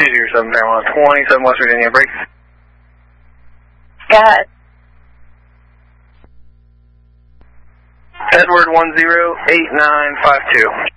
207 Paramount 27 West Virginia, break. Go ahead. Edward 108952.